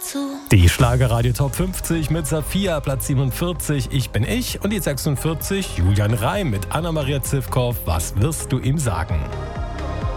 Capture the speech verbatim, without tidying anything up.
zu. Die Schlagerradio Top fünfzig mit Safiya, Platz siebenundvierzig. Ich bin ich und die sechsundvierzig. Julian Reim mit Anna-Maria Zivkow. Was wirst du ihm sagen?